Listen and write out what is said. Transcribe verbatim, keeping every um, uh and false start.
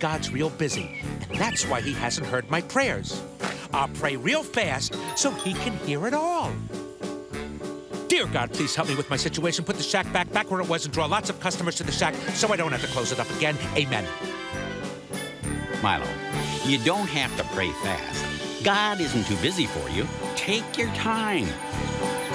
God's real busy, and that's why he hasn't heard my prayers. I'll pray real fast so he can hear it all. Dear God, please help me with my situation. Put the shack back back where it was and draw lots of customers to the shack so I don't have to close it up again. Amen. Milo, you don't have to pray fast. God isn't too busy for you. Take your time.